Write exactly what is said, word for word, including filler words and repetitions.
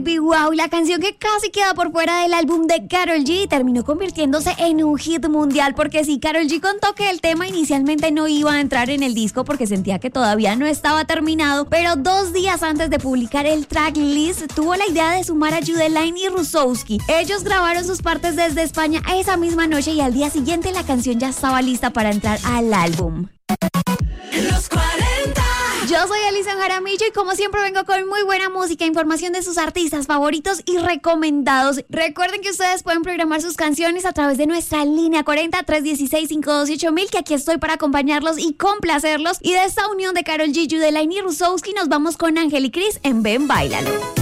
Wow, la canción que casi queda por fuera del álbum de Karol G terminó convirtiéndose en un hit mundial, porque sí, Karol G contó que el tema inicialmente no iba a entrar en el disco porque sentía que todavía no estaba terminado, pero dos días antes de publicar el tracklist tuvo la idea de sumar a Judeline y Rusowski. Ellos grabaron sus partes desde España esa misma noche y al día siguiente la canción ya estaba lista para entrar al álbum. Los cuarenta. Yo soy Alison Jaramillo y como siempre vengo con muy buena música, información de sus artistas favoritos y recomendados. Recuerden que ustedes pueden programar sus canciones a través de nuestra línea cuarenta, tres dieciséis, cinco dos ocho mil, que aquí estoy para acompañarlos y complacerlos. Y de esta unión de Karol G, Judeline y Rusowski nos vamos con Ángel y Cris en Ven Báilalo.